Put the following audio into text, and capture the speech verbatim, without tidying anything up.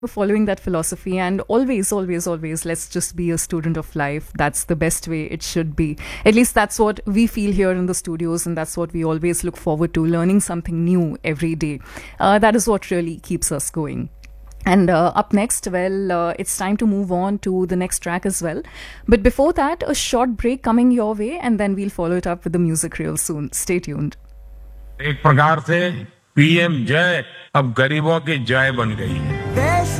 following that philosophy, and always always always let's just be a student of life. That's the best way it should be. At least that's what we feel here in the studios, and that's what we always look forward to, learning something new every day. Uh, that is what really keeps us going. And uh, up next, well, uh, it's time to move on to the next track as well. But before that, a short break coming your way, and then we'll follow it up with the music real soon. Stay tuned. एक प्रकार से PM जय अब गरीबों की जय बन गई है।